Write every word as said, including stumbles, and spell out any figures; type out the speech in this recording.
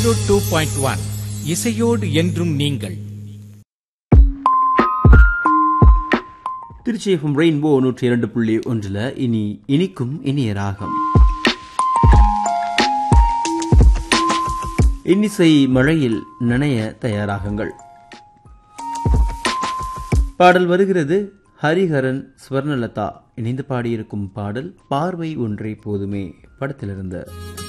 Zero two point one இசையோடு என்றும் நீங்கள். திருச்சி எஃப்எம் ரெயின்போ நூற்றி இரண்டு புள்ளி ஒன்றுல இனி இனிக்கும் இனிய ராகம். இன்னிசை மழையில் நனைய தயாராகுங்கள். பாடல் வருகிறது. ஹரிஹரன் ஸ்வர்ணலதா இணைந்து பாடியிருக்கும் பாடல் பார்வை ஒன்றே போதுமே படத்திலிருந்து.